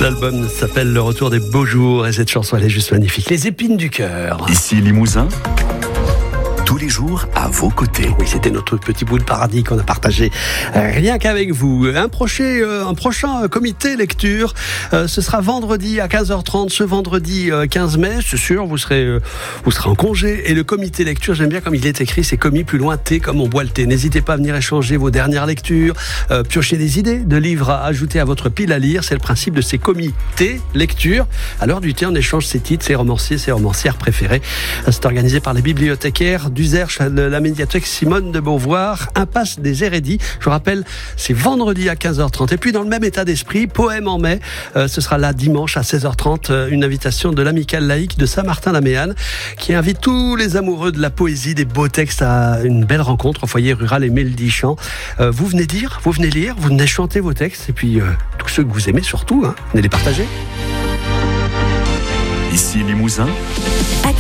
L'album s'appelle Le Retour des Beaux Jours et cette chanson elle est juste magnifique. Les épines du cœur. Ici Limousin, tous les jours à vos côtés. Oui, c'était notre petit bout de paradis qu'on a partagé rien qu'avec vous. Un prochain comité lecture, ce sera vendredi à 15h30, ce vendredi 15 mai, c'est sûr, vous serez en congé. Et le comité lecture, j'aime bien comme il est écrit, c'est commis plus loin thé comme on boit le thé. N'hésitez pas à venir échanger vos dernières lectures, piocher des idées de livres à ajouter à votre pile à lire. C'est le principe de ces comités lecture. À l'heure du thé, on échange ses titres, ses romanciers, ses romancières préférés. C'est organisé par les bibliothécaires d'Uzerche, la médiathèque Simone de Beauvoir, impasse des Hérédies. Je vous rappelle, c'est vendredi à 15h30. Et puis dans le même état d'esprit, Poème en mai, ce sera là dimanche à 16h30, une invitation de l'Amicale laïque de Saint-Martin-la-Méanne qui invite tous les amoureux de la poésie, des beaux textes à une belle rencontre au foyer rural Aimé le Dichamp. Vous venez lire, vous venez chanter vos textes et puis tous ceux que vous aimez surtout, venez les partager. Ici Limousin.